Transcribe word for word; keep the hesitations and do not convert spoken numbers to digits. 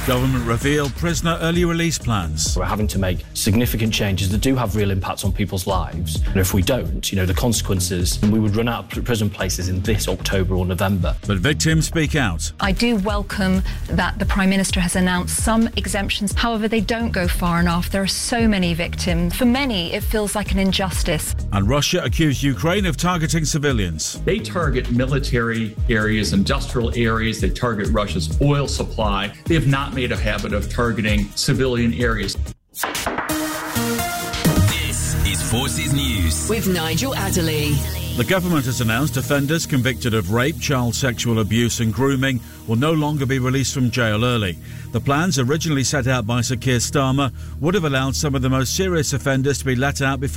Government reveal prisoner early release plans. We're having to make significant changes that do have real impacts on people's lives. And if we don't, you know, the consequences, we would run out of prison places in this October or November. But victims speak out. I do welcome that the Prime Minister has announced some exemptions. However, they don't go far enough. There are so many victims. For many, it feels like an injustice. And Russia accused Ukraine of targeting civilians. They target military areas, industrial areas. They target Russia's oil supply. They have not made a habit of targeting civilian areas. This is Forces News with Nigel Adderley. The government has announced offenders convicted of rape, child sexual abuse and grooming will no longer be released from jail early. The plans, originally set out by Sir Keir Starmer, would have allowed some of the most serious offenders to be let out before